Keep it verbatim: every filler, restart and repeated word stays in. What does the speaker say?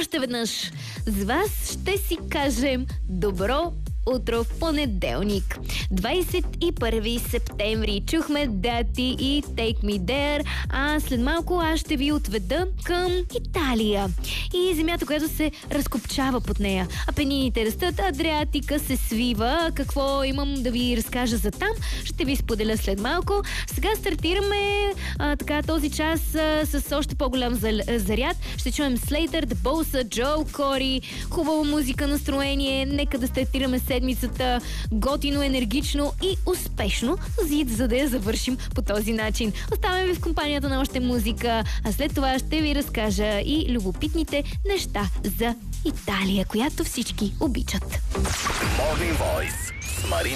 още веднъж с вас ще си кажем добро утро в понеделник. двадесет и първи септември. Чухме дати и Take Me There, а след малко аз ще ви отведа към Италия и земята, която се разкопчава под нея. Апенините растат, Адриатика се свива. Какво имам да ви разкажа за там, ще ви споделя след малко. Сега стартираме а, така този час а, с още по-голям заряд. Ще чуем Slater, The Bossa, Joe Corey. Хубава музика, настроение. Нека да стартираме седмицата готино, енергично и успешно, за да я завършим по този начин. Оставаме ви в компанията на още музика, а след това ще ви разкажа и любопитните неща за Италия, която всички обичат. Morning Voice с Марина